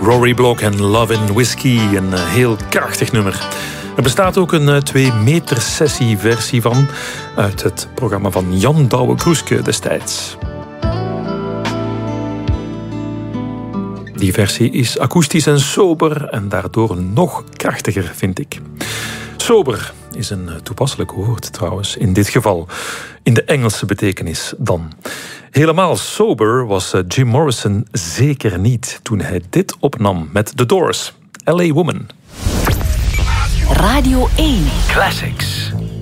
Rory Block en Love in Whiskey, een heel krachtig nummer. Er bestaat ook een 2-meter sessieversie van uit het programma van Jan Douwe-Kroeske destijds. Die versie is akoestisch en sober en daardoor nog krachtiger, vind ik. Sober is een toepasselijk woord trouwens, in dit geval. In de Engelse betekenis dan. Helemaal sober was Jim Morrison zeker niet toen hij dit opnam met The Doors. LA Woman. Radio 1 Classics.